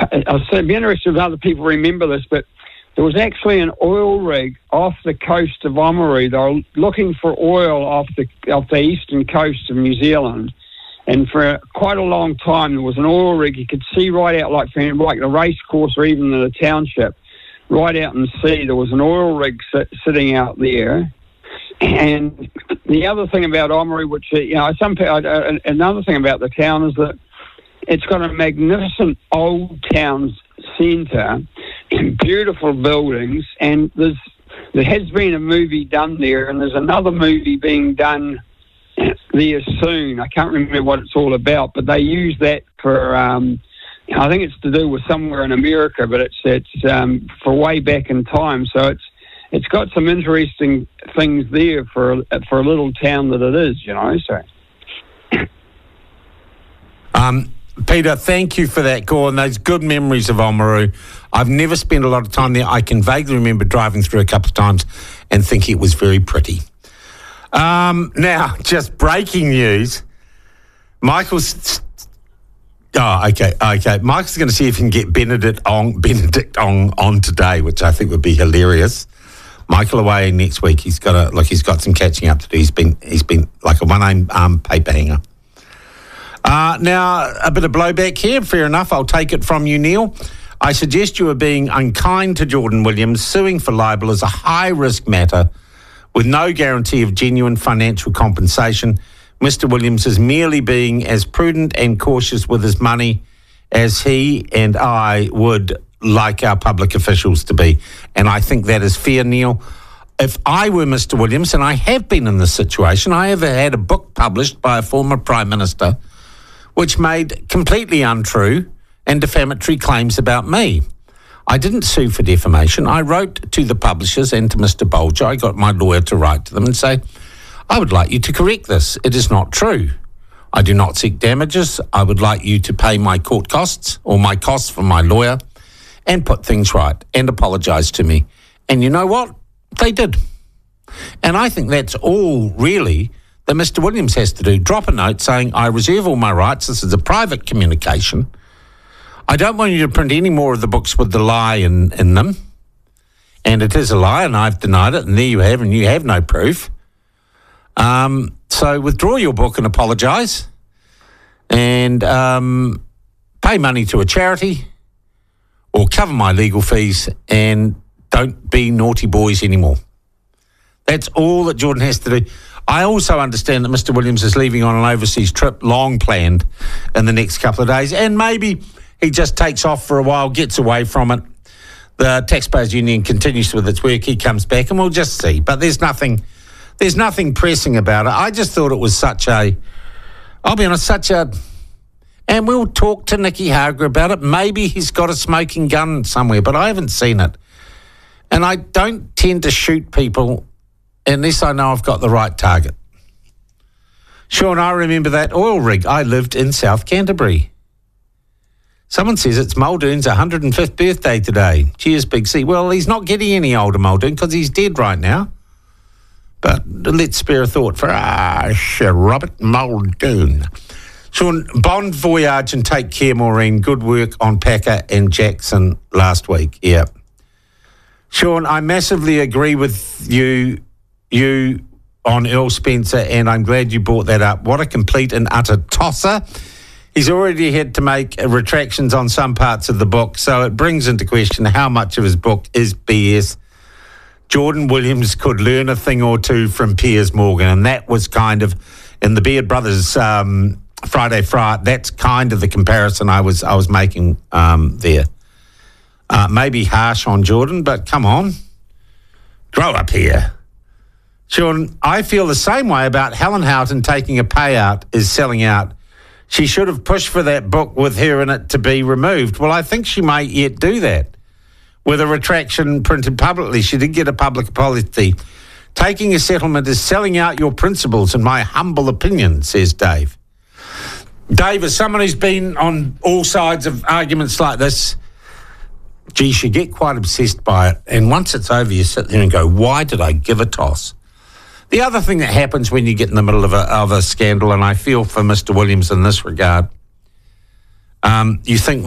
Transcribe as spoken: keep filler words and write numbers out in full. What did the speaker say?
I'd be interested if other people remember this, but there was actually an oil rig off the coast of Oamaru. They were looking for oil off the off the eastern coast of New Zealand. And for quite a long time, there was an oil rig. You could see right out, like from like the race course or even the township, right out in the sea, there was an oil rig sit, sitting out there. And the other thing about Oamaru, which, you know, some uh, another thing about the town is that it's got a magnificent old town centre and beautiful buildings. And there's there has been a movie done there, and there's another movie being done there soon. I can't remember what it's all about, but they use that for, um, I think it's to do with somewhere in America, but it's it's um, for way back in time. So it's it's got some interesting things there for for a little town that it is, you know. So, um, Peter, thank you for that call and those good memories of Oamaru. I've never spent a lot of time there. I can vaguely remember driving through a couple of times and thinking it was very pretty. Um, now, just breaking news. Michael's... Oh, okay, okay. Michael's going to see if he can get Benedict on, Benedict on, on today, which I think would be hilarious. Michael away next week. He's got a like. He's got some catching up to do. He's been he's been like a one-arm um, paper hanger. Uh, now, a bit of blowback here. Fair enough. I'll take it from you, Neil. I suggest you are being unkind to Jordan Williams. Suing for libel is a high-risk matter with no guarantee of genuine financial compensation. Mister Williams is merely being as prudent and cautious with his money as he and I would like our public officials to be. And I think that is fair, Neil. If I were Mister Williams, and I have been in this situation, I have had a book published by a former Prime Minister which made completely untrue and defamatory claims about me. I didn't sue for defamation. I wrote to the publishers and to Mister Bolger. I got my lawyer to write to them and say, I would like you to correct this. It is not true. I do not seek damages. I would like you to pay my court costs or my costs for my lawyer and put things right and apologise to me. And you know what? They did. And I think that's all really that Mister Williams has to do. Drop a note saying, I reserve all my rights. This is a private communication. I don't want you to print any more of the books with the lie in, in them. And it is a lie, and I've denied it, and there you have, and you have no proof. Um, so withdraw your book and apologise and um, pay money to a charity or cover my legal fees and don't be naughty boys anymore. That's all that Jordan has to do. I also understand that Mister Williams is leaving on an overseas trip, long planned, in the next couple of days, and maybe he just takes off for a while, gets away from it. The Taxpayers Union continues with its work. He comes back and we'll just see. But there's nothing... There's nothing pressing about it. I just thought it was such a, I'll be honest, such a, and we'll talk to Nicky Hager about it. Maybe he's got a smoking gun somewhere, but I haven't seen it. And I don't tend to shoot people unless I know I've got the right target. Sean, I remember that oil rig. I lived in South Canterbury. Someone says it's Muldoon's one hundred fifth birthday today. Cheers, Big C. Well, he's not getting any older, Muldoon, because he's dead right now. But let's spare a thought for ah, Sir Robert Muldoon. Sean, bon voyage and take care, Maureen. Good work on Packer and Jackson last week. Yeah. Sean, I massively agree with you, you on Earl Spencer, and I'm glad you brought that up. What a complete and utter tosser. He's already had to make retractions on some parts of the book, so it brings into question how much of his book is B S. Jordan Williams could learn a thing or two from Piers Morgan, and that was kind of, in the Beard Brothers um, Friday Fright, that's kind of the comparison I was I was making um, there. Uh, maybe harsh on Jordan, but come on, grow up here. Sean, I feel the same way about Helen Houghton taking a payout is selling out. She should have pushed for that book with her in it to be removed. Well, I think she might yet do that. With a retraction printed publicly, she did get a public apology. Taking a settlement is selling out your principles, in my humble opinion, says Dave. Dave, as someone who's been on all sides of arguments like this, geez, you get quite obsessed by it. And once it's over, you sit there and go, why did I give a toss? The other thing that happens when you get in the middle of a, of a scandal, and I feel for Mister Williams in this regard, um, you think,